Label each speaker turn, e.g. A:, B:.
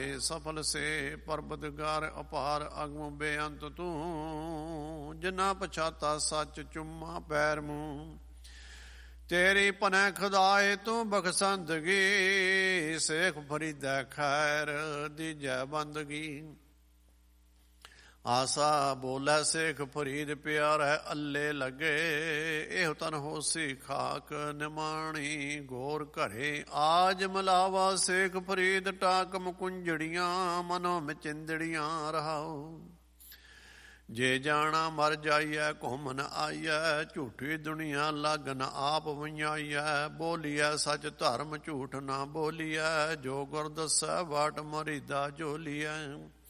A: ਸਫਲ ਸੇ ਪਰਬਤਗਾਰ ਅਪਾਰ ਅਗਮ ਬੇਅੰਤ ਤੂੰ। ਜਿਨਾ ਪਛਾਤਾ ਸੱਚ ਚੁੰਮਾ ਪੈਰ ਮੂੰਹ। ਤੇਰੀ ਭਨੈ ਖੁਦਾਏ ਤੂੰ ਬਖਸ਼ੰਦਗੀ। ਸੇਖ ਫਰੀਦੈ ਖੈਰ ਦੀਜੈ ਬੰਦਗੀ। ਆਸਾ ਬੋਲੇ ਸੇਖ ਫਰੀਦ ਪਿਆਰੈ ਅੱਲੇ ਲੱਗੇ। ਇਹੋ ਤਨ ਹੋਸੀ ਖਾਕ ਨਿਮਾਣੀ ਗੋਰ ਘਰੇ। ਆਜ ਮਿਲਾਵਾ ਸੇਖ ਫਰੀਦ ਟਾਕ ਮੁਕੁੰਜੜੀਆਂ। ਮਨੋ ਮਚਿੰਦੜੀਆਂ ਰਹਾਓ। ਜੇ ਜਾਣਾ ਮਰ ਜਾਈਐ ਘੁੰਮ ਨ ਆਈਐ। ਝੂਠੀ ਦੁਨੀਆ ਲਾਗਨ ਆਪ ਵੰਜਾਈਐ। ਬੋਲੀਐ ਸੱਚ ਧਰਮ ਝੂਠ ਨਾ ਬੋਲੀਐ। ਜੋ ਗੁਰ ਦੱਸੈ ਵਾਟ ਮਰੀਦਾ ਜੋਲੀਐ।